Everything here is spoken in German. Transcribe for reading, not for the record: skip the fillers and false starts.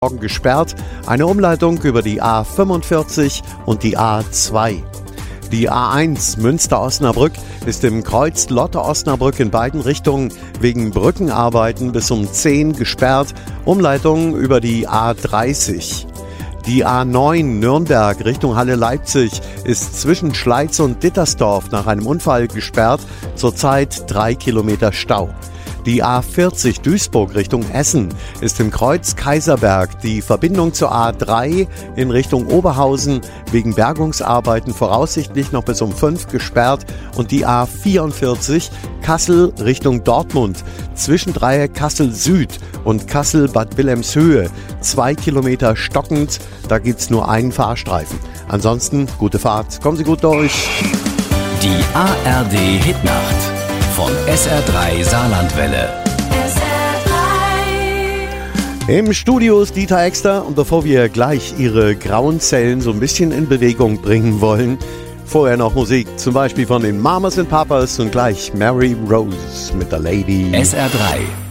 Morgen gesperrt, eine Umleitung über die A45 und die A2. Die A1 Münster-Osnabrück ist im Kreuz Lotte-Osnabrück in beiden Richtungen wegen Brückenarbeiten bis um 10 gesperrt, Umleitung über die A30. Die A9 Nürnberg Richtung Halle Leipzig ist zwischen Schleiz und Dittersdorf nach einem Unfall gesperrt, zurzeit 3 Kilometer Stau. Die A40 Duisburg Richtung Essen ist im Kreuz Kaiserberg die Verbindung zur A3 in Richtung Oberhausen wegen Bergungsarbeiten voraussichtlich noch bis um 5 gesperrt und die A44 Kassel Richtung Dortmund zwischen Dreieck Kassel Süd und Kassel Bad Wilhelmshöhe 2 Kilometer stockend, da gibt's nur einen Fahrstreifen. Ansonsten gute Fahrt, kommen Sie gut durch. Die ARD Hitnacht von SR3 Saarlandwelle. Im Studio ist Dieter Exter und bevor wir gleich Ihre grauen Zellen so ein bisschen in Bewegung bringen wollen, vorher noch Musik, zum Beispiel von den Mamas and Papas und gleich Mary Rose mit der Lady. SR3